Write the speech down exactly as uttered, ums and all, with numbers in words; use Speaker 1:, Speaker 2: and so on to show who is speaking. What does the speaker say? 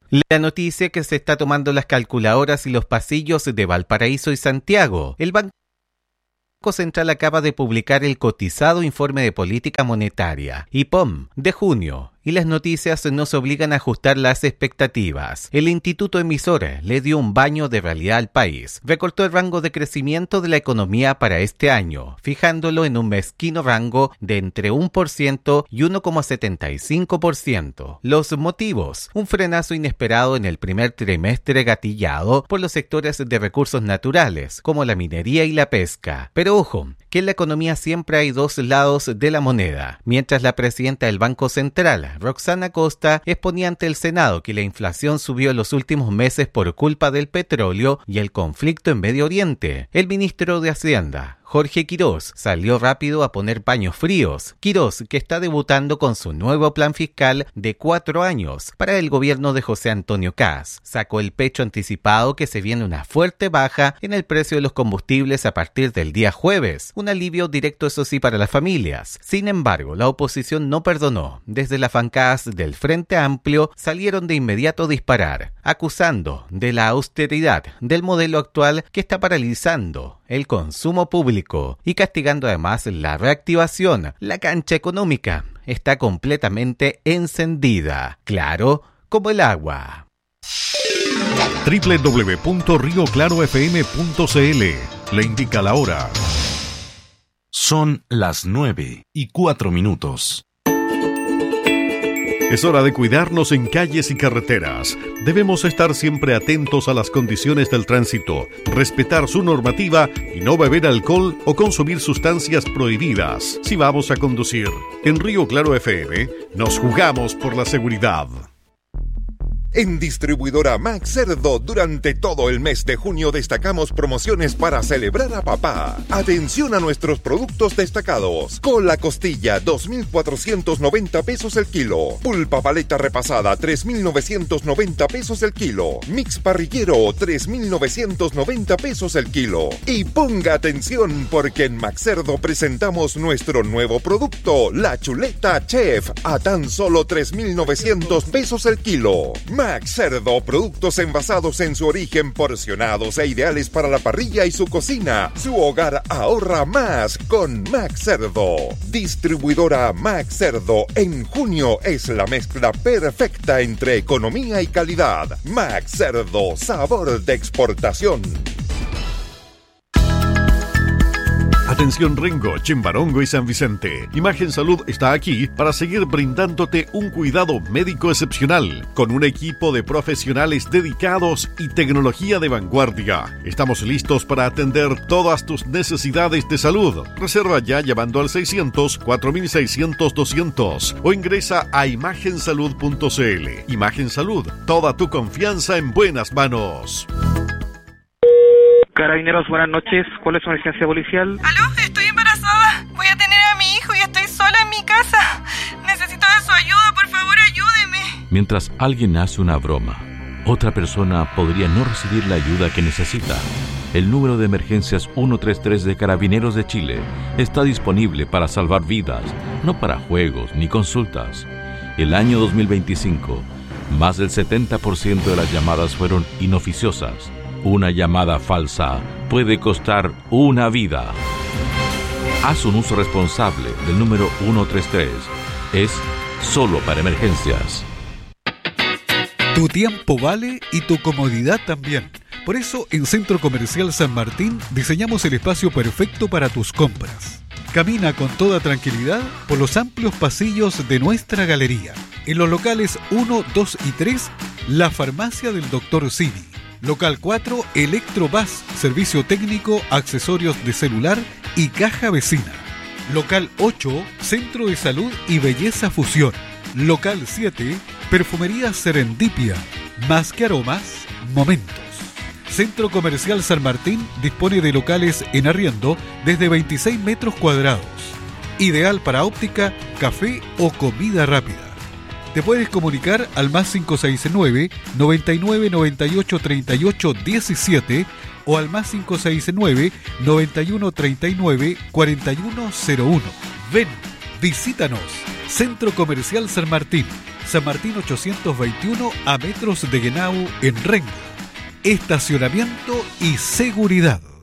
Speaker 1: La noticia que se está tomando las calculadoras y los pasillos de Valparaíso y Santiago. El Banco Central acaba de publicar el cotizado informe de política monetaria, I P O M, de junio, y las noticias nos obligan a ajustar las expectativas. El instituto emisor le dio un baño de realidad al país. Recortó el rango de crecimiento de la economía para este año, fijándolo en un mezquino rango de entre uno por ciento y uno coma setenta y cinco por ciento. Los motivos: un frenazo inesperado en el primer trimestre gatillado por los sectores de recursos naturales, como la minería y la pesca. Pero ojo, que en la economía siempre hay dos lados de la moneda. Mientras la presidenta del Banco Central, Roxana Costa, exponía ante el Senado que la inflación subió en los últimos meses por culpa del petróleo y el conflicto en Medio Oriente, el ministro de Hacienda, Jorge Quirós, salió rápido a poner paños fríos. Quirós, que está debutando con su nuevo plan fiscal de cuatro años para el gobierno de José Antonio Kast, sacó el pecho anticipado que se viene una fuerte baja en el precio de los combustibles a partir del día jueves, un alivio directo eso sí para las familias. Sin embargo, la oposición no perdonó. Desde las bancadas del Frente Amplio salieron de inmediato a disparar, acusando de la austeridad del modelo actual que está paralizando el consumo público y castigando además la reactivación. La cancha económica está completamente encendida, claro, como el agua.
Speaker 2: doble u doble u doble u punto río claro f m punto c l le indica la hora.
Speaker 3: Son las nueve y cuatro minutos.
Speaker 2: Es hora de cuidarnos en calles y carreteras. Debemos estar siempre atentos a las condiciones del tránsito, respetar su normativa y no beber alcohol o consumir sustancias prohibidas si vamos a conducir. En Río Claro F M nos jugamos por la seguridad.
Speaker 4: En Distribuidora Max Cerdo, durante todo el mes de junio destacamos promociones para celebrar a papá. Atención a nuestros productos destacados. Cola costilla, dos mil cuatrocientos noventa pesos el kilo. Pulpa paleta repasada, tres mil novecientos noventa pesos el kilo. Mix parrillero, tres mil novecientos noventa pesos el kilo. Y ponga atención porque en Max Cerdo presentamos nuestro nuevo producto, la chuleta Chef, a tan solo tres mil novecientos pesos el kilo. Max Cerdo, productos envasados en su origen, porcionados e ideales para la parrilla y su cocina. Su hogar ahorra más con Max Cerdo. Distribuidora Max Cerdo, en junio es la mezcla perfecta entre economía y calidad. Max Cerdo, sabor de exportación.
Speaker 2: Atención Rengo, Chimbarongo y San Vicente. Imagen Salud está aquí para seguir brindándote un cuidado médico excepcional, con un equipo de profesionales dedicados y tecnología de vanguardia. Estamos listos para atender todas tus necesidades de salud. Reserva ya llamando al seiscientos, cuatro mil seiscientos, doscientos o ingresa a imagen salud punto c l. Imagen Salud, toda tu confianza en buenas manos.
Speaker 5: Carabineros, buenas noches. ¿Cuál es su emergencia policial?
Speaker 6: ¿Aló? Estoy embarazada. Voy a tener a mi hijo y estoy sola en mi casa. Necesito de su ayuda, por favor, ayúdeme.
Speaker 7: Mientras alguien hace una broma, otra persona podría no recibir la ayuda que necesita. El número de emergencias ciento treinta y tres de Carabineros de Chile está disponible para salvar vidas, no para juegos ni consultas. El año dos mil veinticinco, más del setenta por ciento de las llamadas fueron inoficiosas. Una llamada falsa puede costar una vida. Haz un uso responsable del número ciento treinta y tres. Es solo para emergencias.
Speaker 8: Tu tiempo vale y tu comodidad también. Por eso, en Centro Comercial San Martín diseñamos el espacio perfecto para tus compras. Camina con toda tranquilidad por los amplios pasillos de nuestra galería. En los locales uno, dos y tres, la farmacia del doctor Cini. Local cuatro, Electrobus, servicio técnico, accesorios de celular y caja vecina. Local ocho, Centro de Salud y Belleza Fusión. Local siete, Perfumería Serendipia, más que aromas, momentos. Centro Comercial San Martín dispone de locales en arriendo desde veintiséis metros cuadrados. Ideal para óptica, café o comida rápida. Te puedes comunicar al más cinco seis nueve, noventa y nueve, noventa y ocho, treinta y ocho, diecisiete o al más cinco seis nueve, noventa y uno, treinta y nueve, cuarenta y uno cero uno. Ven, visítanos. Centro Comercial San Martín, San Martín ochocientos veintiuno a metros de Genau en Rengo. Estacionamiento y seguridad.